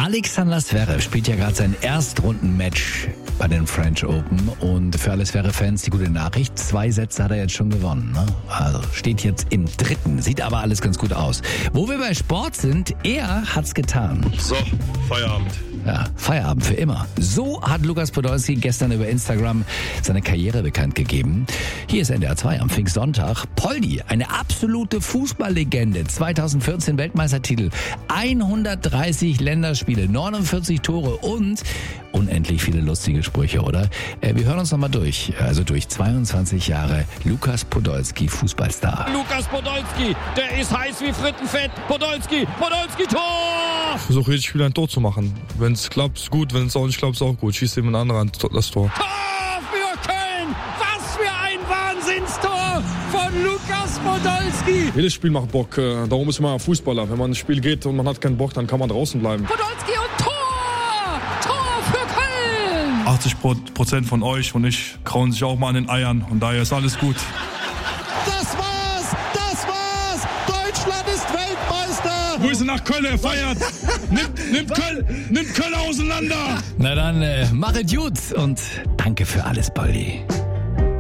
Alexander Zverev spielt ja gerade sein Erstrundenmatch bei den French Open und für alle Zverev-Fans die gute Nachricht, 2 Sätze hat er jetzt schon gewonnen. Ne? Also steht jetzt im 3., sieht aber alles ganz gut aus. Wo wir bei Sport sind, er hat's getan. So, Feierabend. Ja, Feierabend für immer. So hat Lukas Podolski gestern über Instagram seine Karriere bekannt gegeben. Hier ist NDR 2 am Pfingstsonntag. Poldi, eine absolute Fußballlegende. 2014 Weltmeistertitel, 130 Länderspiele, 49 Tore und unendlich viele lustige Sprüche, oder? Wir hören uns nochmal durch. Also durch 22 Jahre Lukas Podolski, Fußballstar. Lukas Podolski, der ist heiß wie Frittenfett. Podolski, Tor! Ich versuche jedes Spiel ein Tor zu machen. Wenn es klappt, ist gut. Wenn es auch nicht klappt, ist auch gut. Schießt jemand anderer das Tor. Tor für Köln! Was für ein Wahnsinnstor von Lukas Podolski! Jedes Spiel macht Bock. Darum ist man Fußballer. Wenn man ins Spiel geht und man hat keinen Bock, dann kann man draußen bleiben. Podolski und Tor! Tor für Köln! 80% von euch und ich krauen sich auch mal an den Eiern. Und daher ist alles gut. Das war's! Deutschland ist Weltmeister! Grüße nach Köln, er feiert! Nimmt Köln auseinander! Na dann, machet gut und danke für alles, Poldi.